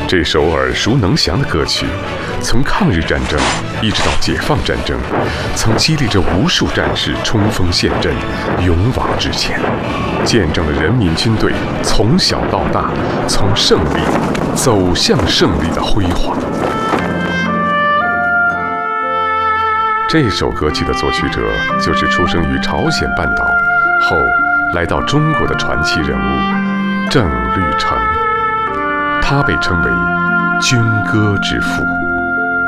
这首耳熟能详的歌曲，从抗日战争一直到解放战争，曾激励着无数战士冲锋陷阵、勇往直前，见证了人民军队从小到大，从胜利走向胜利的辉煌。这首歌曲的作曲者就是出生于朝鲜半岛，后来到中国的传奇人物郑律成，他被称为军歌之父。